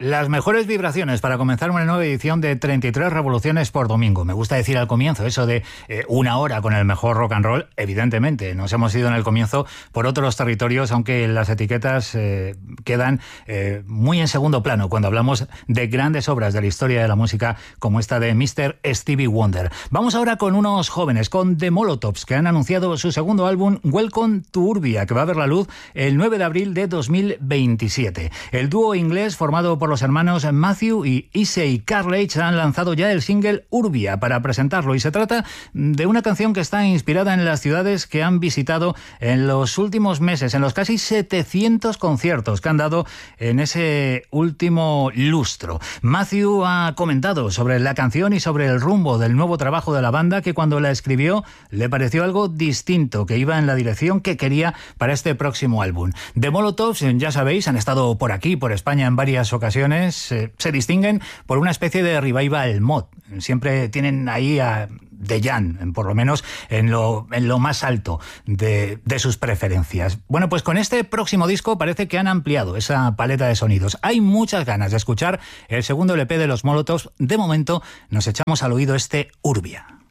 Las mejores vibraciones para comenzar una nueva edición de 33 revoluciones por domingo. Me gusta decir al comienzo eso de una hora con el mejor rock and roll. Evidentemente, nos hemos ido en el comienzo por otros territorios, aunque las etiquetas quedan muy en segundo plano cuando hablamos de grandes obras de la historia de la música como esta de Mr. Stevie Wonder. Vamos ahora con unos jóvenes, con The Molotovs, que han anunciado su segundo álbum, Welcome to Urbia, que va a ver la luz el 9 de abril de 2027. El dúo inglés formado por los hermanos Matthew y Issei Carlage han lanzado ya el single Urbia para presentarlo, y se trata de una canción que está inspirada en las ciudades que han visitado en los últimos meses, en los casi 700 conciertos que han dado en ese último lustro. Matthew ha comentado sobre la canción y sobre el rumbo del nuevo trabajo de la banda, que cuando la escribió le pareció algo distinto, que iba en la dirección que quería para este próximo álbum. The Molotovs, ya sabéis, han estado por aquí, por España, en varias ocasiones. Se distinguen por una especie de revival mod. Siempre tienen ahí a The Jan, por lo menos en lo más alto de sus preferencias. Bueno, pues con este próximo disco parece que han ampliado esa paleta de sonidos. Hay muchas ganas de escuchar el segundo LP de los Molotovs. De momento nos echamos al oído este Urbia.